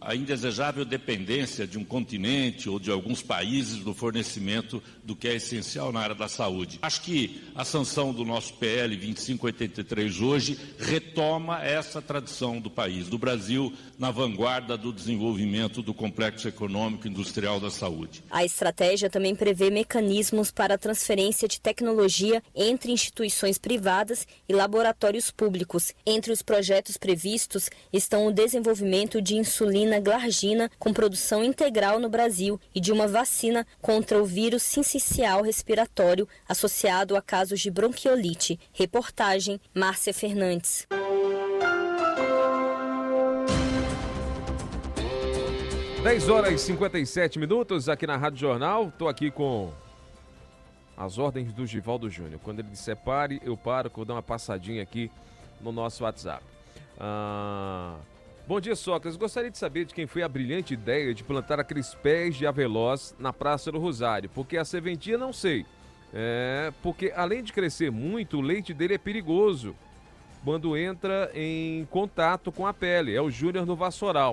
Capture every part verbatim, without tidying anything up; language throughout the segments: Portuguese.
a indesejável dependência de um continente ou de alguns países do fornecimento do que é essencial na área da saúde. Acho que a sanção do nosso P L vinte e cinco oitenta e três hoje retoma essa tradição do país, do Brasil, na vanguarda do desenvolvimento do complexo econômico e industrial da saúde. A estratégia também prevê mecanismos para a transferência de tecnologia entre instituições privadas e laboratórios públicos. Entre os projetos previstos estão o desenvolvimento de insulina glargina com produção integral no Brasil e de uma vacina contra o vírus sincicial respiratório associado a casos de bronquiolite. Reportagem Márcia Fernandes. dez horas e cinquenta e sete minutos aqui na Rádio Jornal. Estou aqui com as ordens do Givaldo Júnior. Quando ele disser pare, eu paro, que eu vou dar uma passadinha aqui no nosso WhatsApp. Ah, bom dia, Sócrates. Gostaria de saber de quem foi a brilhante ideia de plantar aqueles pés de avelós na Praça do Rosário, porque a serventia não sei. É, porque além de crescer muito, o leite dele é perigoso quando entra em contato com a pele. É o Júnior no Vassoural.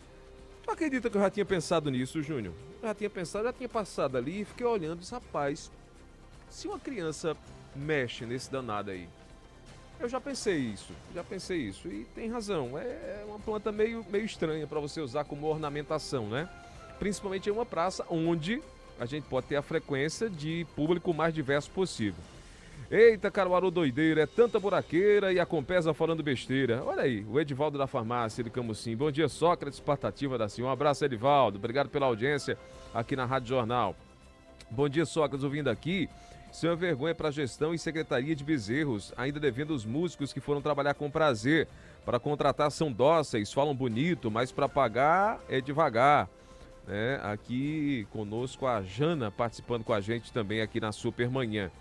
Tu acredita que eu já tinha pensado nisso, Júnior? Eu já tinha pensado, já tinha passado ali e fiquei olhando e disse, rapaz, se uma criança mexe nesse danado aí, eu já pensei isso, já pensei isso. E tem razão, é uma planta meio, meio estranha para você usar como ornamentação, né? Principalmente em uma praça onde a gente pode ter a frequência de público mais diverso possível. Eita, Caruaru doideira, é tanta buraqueira e a Compesa falando besteira. Olha aí, o Edivaldo da farmácia de Camusim. Bom dia, Sócrates, Patativa da Silva. Um abraço, Edivaldo. Obrigado pela audiência aqui na Rádio Jornal. Bom dia, Sócrates, ouvindo aqui. Isso é uma vergonha para a gestão e secretaria de Bezerros, ainda devendo os músicos que foram trabalhar com prazer. Para contratar são dóceis, falam bonito, mas para pagar é devagar. É, aqui conosco a Jana participando com a gente também aqui na Supermanhã.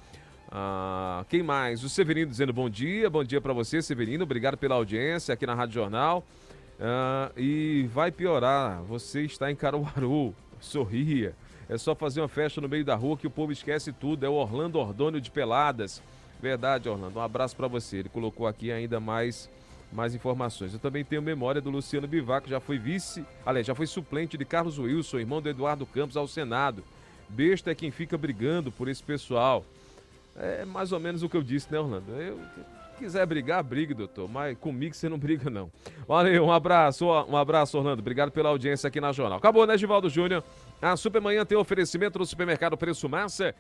Ah, quem mais? O Severino dizendo bom dia, bom dia para você, Severino, obrigado pela audiência aqui na Rádio Jornal. Ah, e vai piorar, você está em Caruaru, sorria, é só fazer uma festa no meio da rua que o povo esquece tudo, é o Orlando Ordônio de Peladas. Verdade, Orlando, um abraço para você, ele colocou aqui ainda mais, mais informações. Eu também tenho memória do Luciano Bivar, que já foi vice, aliás, já foi suplente de Carlos Wilson, irmão do Eduardo Campos ao Senado. Besta é quem fica brigando por esse pessoal. É mais ou menos o que eu disse, né, Orlando? Eu, se quiser brigar, brigue, doutor, mas comigo você não briga, não. Valeu, um abraço, um abraço, Orlando. Obrigado pela audiência aqui na Jornal. Acabou, né, Givaldo Júnior? A Supermanhã tem oferecimento do Supermercado Preço Massa.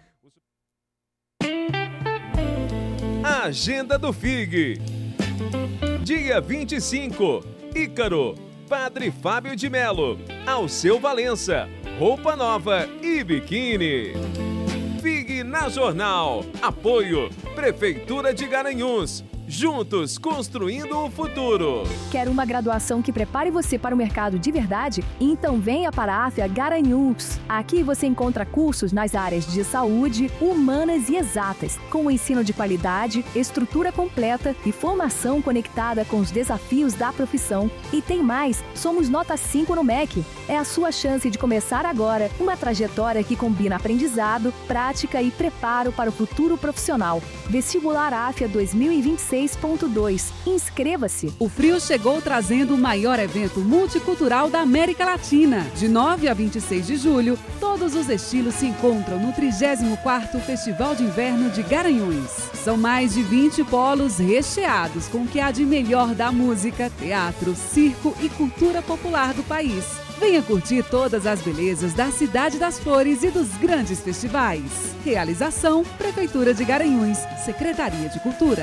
Agenda do F I G. Dia vinte e cinco, Ícaro, Padre Fábio de Melo, Alceu Valença, roupa nova e biquíni. F I G na Jornal. Apoio Prefeitura de Garanhuns. Juntos construindo o futuro. Quer uma graduação que prepare você para o mercado de verdade? Então venha para a AFIA Garanhuns. Aqui você encontra cursos nas áreas de saúde, humanas e exatas, com o ensino de qualidade, estrutura completa e formação conectada com os desafios da profissão. E tem mais, somos nota cinco no M E C. É a sua chance de começar agora uma trajetória que combina aprendizado, prática e preparo para o futuro profissional. Vestibular AFIA dois mil e vinte e seis ponto dois. Inscreva-se! O frio chegou trazendo o maior evento multicultural da América Latina. De nove a vinte e seis de julho, todos os estilos se encontram no trigésimo quarto Festival de Inverno de Garanhuns. São mais de vinte polos recheados com o que há de melhor da música, teatro, circo e cultura popular do país. Venha curtir todas as belezas da Cidade das Flores e dos grandes festivais. Realização: Prefeitura de Garanhuns, Secretaria de Cultura.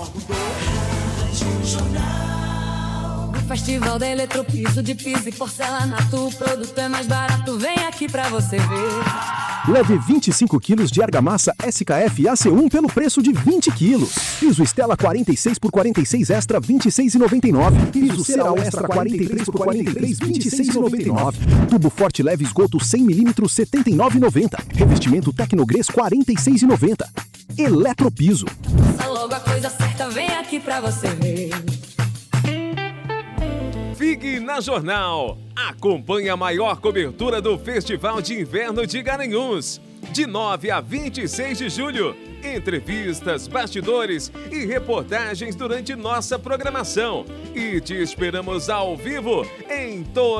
Festival da Eletropiso, de piso e porcelanato. O produto é mais barato, vem aqui pra você ver. Leve vinte e cinco quilos de argamassa S K F A C um pelo preço de vinte quilos. Piso Stella quarenta e seis por quarenta e seis Extra vinte e seis reais e noventa e nove centavos. Piso Ceral Extra quarenta e três por quarenta e três, vinte e seis reais e noventa e nove centavos. Tubo Forte Leve Esgoto cem milímetros, setenta e nove reais e noventa centavos. Revestimento Tecnogres quarenta e seis reais e noventa centavos. Eletropiso. Faça logo a coisa certa, vem aqui pra você ver. F I G na Jornal. Acompanhe a maior cobertura do Festival de Inverno de Garanhuns. De nove a vinte e seis de julho. Entrevistas, bastidores e reportagens durante nossa programação. E te esperamos ao vivo em toda